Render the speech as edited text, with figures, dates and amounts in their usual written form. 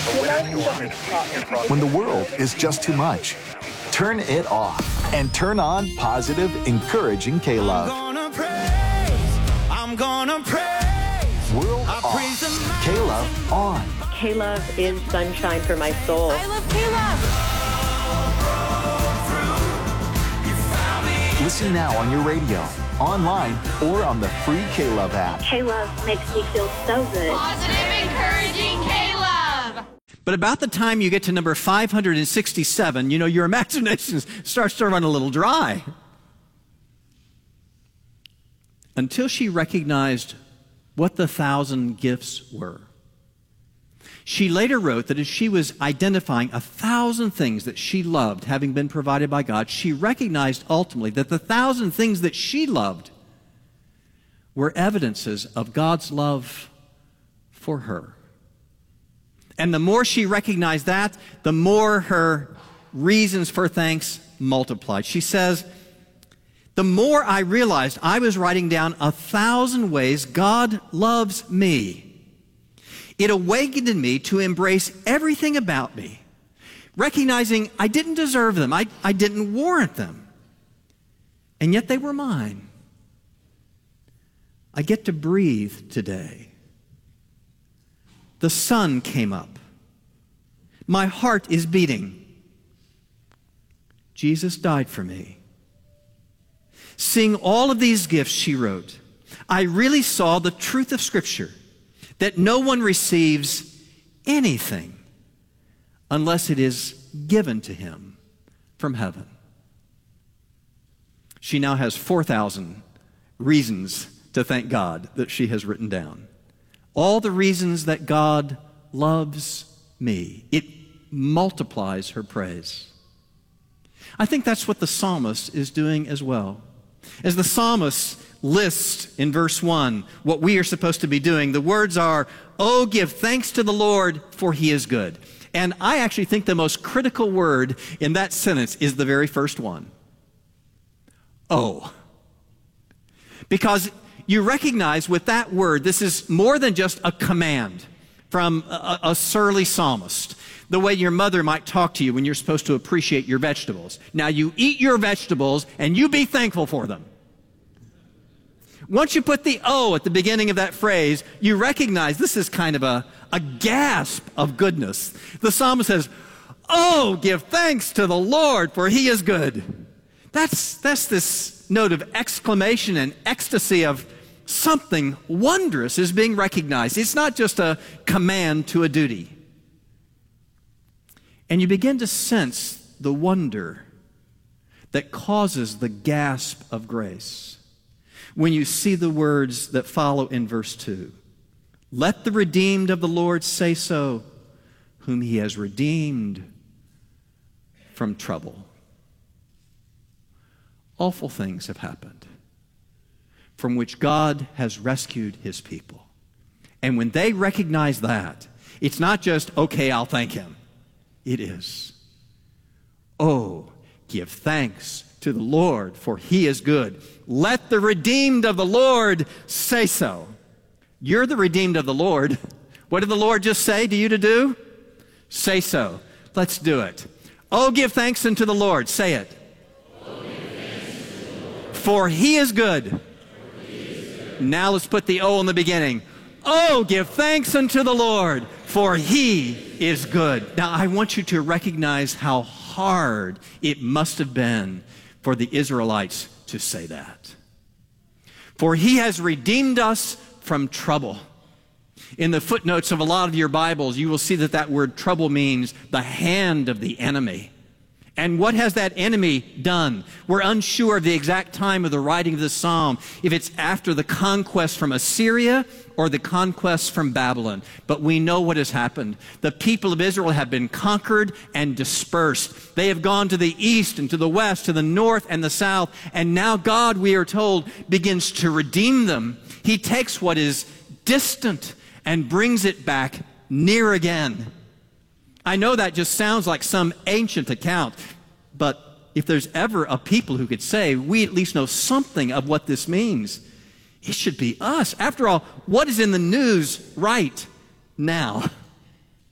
When the world is just too much, turn it off and turn on positive, encouraging K-Love. I'm gonna praise. World off, K-Love on. K-Love is sunshine for my soul. I love K-Love. Listen now on your radio, online, or on the free K-Love app. K-Love makes me feel so good. Positive, encouraging K-Love. But about the time you get to number 567, you know, your imagination starts to run a little dry. Until she recognized what the 1,000 gifts were. She later wrote that as she was identifying 1,000 things that she loved, having been provided by God, she recognized ultimately that the 1,000 things that she loved were evidences of God's love for her. And the more she recognized that, the more her reasons for thanks multiplied. She says, the more I realized I was writing down 1,000 ways God loves me, it awakened in me to embrace everything about me, recognizing I didn't deserve them, I didn't warrant them, and yet they were mine. I get to breathe today. The sun came up. My heart is beating. Jesus died for me. Seeing all of these gifts, she wrote, I really saw the truth of Scripture, that no one receives anything unless it is given to him from heaven. She now has 4,000 reasons to thank God that she has written down. All the reasons that God loves me. It multiplies her praise. I think that's what the psalmist is doing as well. As the psalmist lists in verse 1 what we are supposed to be doing, the words are, oh, give thanks to the Lord, for he is good. And I actually think the most critical word in that sentence is the very first one. Oh. Because you recognize with that word, this is more than just a command from a surly psalmist. The way your mother might talk to you when you're supposed to appreciate your vegetables. Now you eat your vegetables and you be thankful for them. Once you put the O at the beginning of that phrase, you recognize this is kind of a gasp of goodness. The psalmist says, oh, give thanks to the Lord, for he is good. That's this note of exclamation and ecstasy of something wondrous is being recognized. It's not just a command to a duty. And you begin to sense the wonder that causes the gasp of grace when you see the words that follow in verse 2. Let the redeemed of the Lord say so, whom he has redeemed from trouble. Awful things have happened from which God has rescued his people. And when they recognize that, it's not just, okay, I'll thank him. It is, oh, give thanks to the Lord, for he is good. Let the redeemed of the Lord say so. You're the redeemed of the Lord. What did the Lord just say to you to do? Say so. Let's do it. Oh, give thanks unto the Lord. Say it. For he is good. Now let's put the O in the beginning. Oh, give thanks unto the Lord, for he is good. Now, I want you to recognize how hard it must have been for the Israelites to say that. For he has redeemed us from trouble. In the footnotes of a lot of your Bibles, you will see that that word trouble means the hand of the enemy. And what has that enemy done? We're unsure of the exact time of the writing of this psalm, if it's after the conquest from Assyria or the conquest from Babylon. But we know what has happened. The people of Israel have been conquered and dispersed. They have gone to the east and to the west, to the north and the south. And now God, we are told, begins to redeem them. He takes what is distant and brings it back near again. I know that just sounds like some ancient account, but if there's ever a people who could say, we at least know something of what this means, it should be us. After all, what is in the news right now?